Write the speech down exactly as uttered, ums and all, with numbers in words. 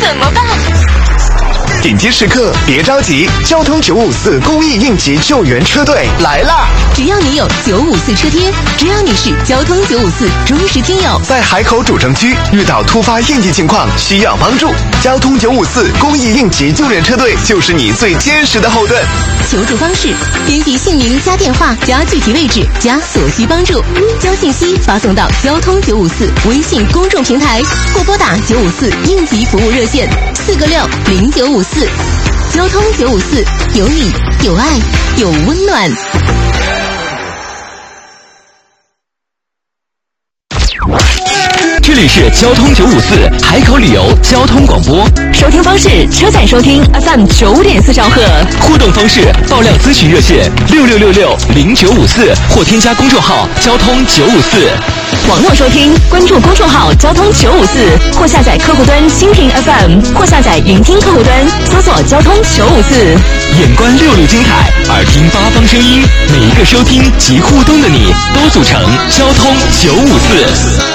怎么办？ 紧急时刻别着急，交通九五四公益应急救援车队来啦！ 只要你有九五四车贴，只要你是交通九五四忠实听友， 在海口主城区遇到突发应急情况需要帮助，交通九五四公益应急救援车队就是你最坚实的后盾。 求助方式：编辑姓名加电话加具体位置加所需帮助，将信息发送到交通九五四微信公众平台，或拨打九五四应急服务热线四个六零九五四。交通九五四，有你，有爱，有温暖。 这里是交通九五四海口旅游交通广播， 收听方式：车载收听 F M 九点四兆赫。 互动方式：爆料咨询热线六六六六零九五四，或添加公众号交通九五四。 网络收听，关注公众号交通九五四，或下载客户端蜻蜓 F M， 或下载云听客户端，搜索交通九五四。 眼观六路精彩，耳听八方声音，每一个收听及互动的你，都组成交通九五四。